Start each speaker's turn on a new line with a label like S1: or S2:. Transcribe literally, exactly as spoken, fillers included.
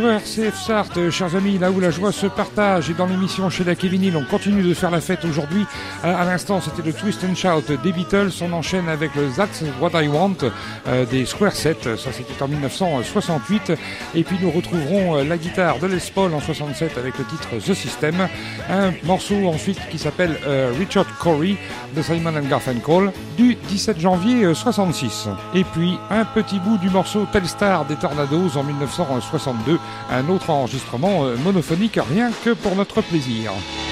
S1: sur R C F Sarthe, chers amis, là où la joie se partage. Et dans l'émission chez la Kevinil, on continue de faire la fête aujourd'hui. À, à l'instant, c'était le Twist and Shout des Beatles. On enchaîne avec le That's What I Want euh, des Square Set. Ça, c'était en dix-neuf cent soixante-huit. Et puis, nous retrouverons euh, la guitare de Les Paul en soixante-sept avec le titre The System. Un morceau ensuite qui s'appelle euh, Richard Cory de Simon and Garfunkel du dix-sept janvier soixante-six. Et puis, un petit bout du morceau Telstar des Tornados en dix-neuf cent soixante-deux, un autre enregistrement monophonique rien que pour notre plaisir.